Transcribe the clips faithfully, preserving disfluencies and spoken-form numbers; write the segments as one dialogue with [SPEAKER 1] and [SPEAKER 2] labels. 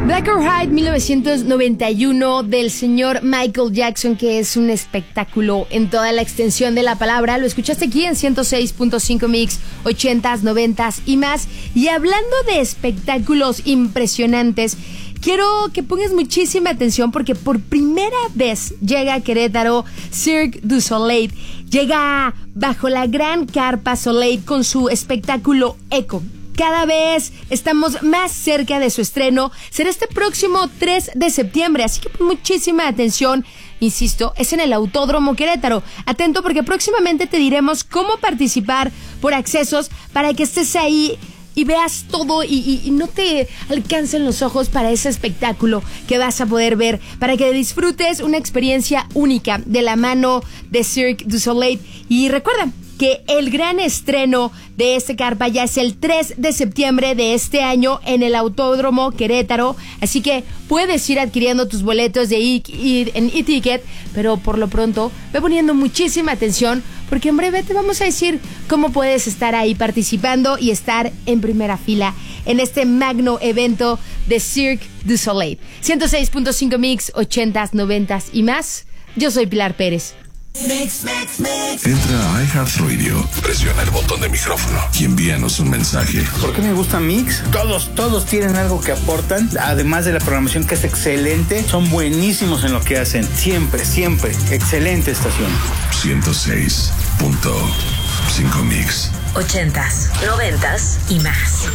[SPEAKER 1] Black or White mil novecientos noventa y uno del señor Michael Jackson, que es un espectáculo en toda la extensión de la palabra. Lo escuchaste aquí en ciento seis punto cinco Mix, ochentas, noventas y más. Y hablando de espectáculos impresionantes, quiero que pongas muchísima atención porque por primera vez llega a Querétaro Cirque du Soleil. Llega bajo la gran carpa Soleil con su espectáculo Echo. Cada vez estamos más cerca de su estreno. Será este próximo tres de septiembre, así que pon muchísima atención. Insisto, es en el Autódromo Querétaro. Atento porque próximamente te diremos cómo participar por accesos para que estés ahí y veas todo y, y, y no te alcancen los ojos para ese espectáculo que vas a poder ver, para que disfrutes una experiencia única de la mano de Cirque du Soleil. Y recuerda que el gran estreno de este carpa ya es el tres de septiembre de este año en el Autódromo Querétaro, así que puedes ir adquiriendo tus boletos de i, i, en e-ticket, pero por lo pronto ve poniendo muchísima atención porque en breve te vamos a decir cómo puedes estar ahí participando y estar en primera fila en este magno evento de Cirque du Soleil. ciento seis punto cinco Mix, ochentas, noventas y más. Yo soy Pilar Pérez.
[SPEAKER 2] Mix, mix, mix. Entra a iHeartRadio, presiona el botón de micrófono y envíanos un mensaje.
[SPEAKER 3] ¿Por qué me gusta Mix? Todos, todos tienen algo que aportan, además de la programación que es excelente, son buenísimos en lo que hacen, siempre, siempre, excelente estación.
[SPEAKER 2] ciento seis punto cinco Mix.
[SPEAKER 4] Ochentas, noventas y más.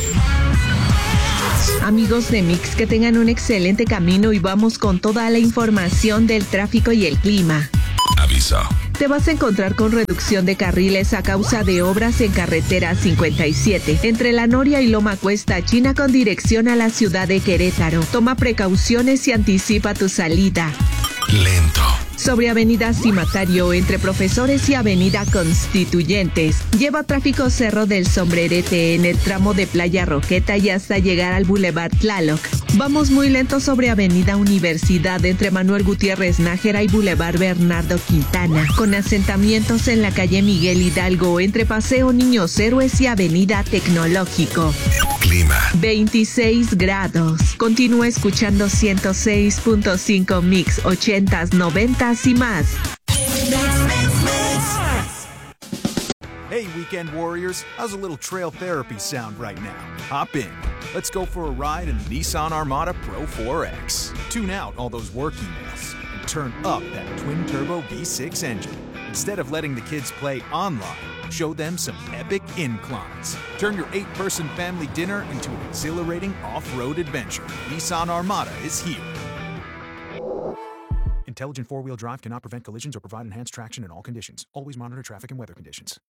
[SPEAKER 5] Amigos de Mix, que tengan un excelente camino y vamos con toda la información del tráfico y el clima.
[SPEAKER 2] Aviso.
[SPEAKER 5] Te vas a encontrar con reducción de carriles a causa de obras en carretera cincuenta y siete, entre La Noria y Loma Cuesta, China, con dirección a la ciudad de Querétaro. Toma precauciones y anticipa tu salida.
[SPEAKER 2] Lento.
[SPEAKER 5] Sobre Avenida Cimatario, entre Profesores y Avenida Constituyentes. Lleva tráfico Cerro del Sombrerete en el tramo de Playa Roqueta y hasta llegar al Boulevard Tlaloc. Vamos muy lento sobre Avenida Universidad, entre Manuel Gutiérrez Nájera y Boulevard Bernardo Quintana, con asentamientos en la calle Miguel Hidalgo, entre Paseo Niños Héroes y Avenida Tecnológico.
[SPEAKER 2] Clima.
[SPEAKER 5] veintiséis grados. Continúa escuchando ciento seis punto cinco Mix, ochentas, noventas y más.
[SPEAKER 6] Hey, weekend warriors, how's a little trail therapy sound right now? Hop in. Let's go for a ride in the Nissan Armada Pro four X. Tune out all those work emails and turn up that twin-turbo V six engine. Instead of letting the kids play online, show them some epic inclines. Turn your eight-person family dinner into an exhilarating off-road adventure. Nissan Armada is here. Intelligent four-wheel drive cannot prevent collisions or provide enhanced traction in all conditions. Always monitor traffic and weather conditions.